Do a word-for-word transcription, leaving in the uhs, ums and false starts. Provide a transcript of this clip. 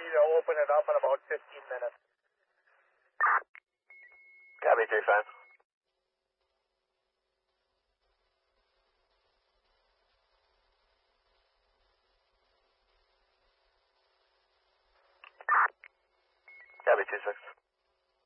They'll open it up in about fifteen minutes. Copy, three five. Copy, two six.